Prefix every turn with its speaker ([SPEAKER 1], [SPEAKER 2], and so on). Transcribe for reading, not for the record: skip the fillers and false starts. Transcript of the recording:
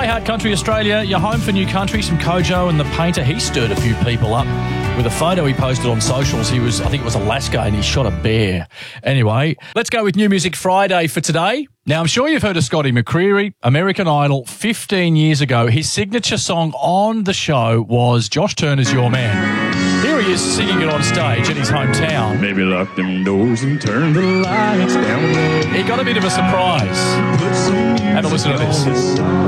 [SPEAKER 1] Heart Country Australia, your home for new country. Some Kojo and the Painter. He stirred a few people up with a photo he posted on socials. I think it was Alaska, and he shot a bear. Anyway, let's go with New Music Friday for today. Now, I'm sure you've heard of Scotty McCreery, American Idol, 15 years ago. His signature song on the show was Josh Turner's Your Man. Here he is singing it on stage in his hometown.
[SPEAKER 2] Maybe lock them doors and turn the lights down.
[SPEAKER 1] He got a bit of a surprise. Have a listen to this.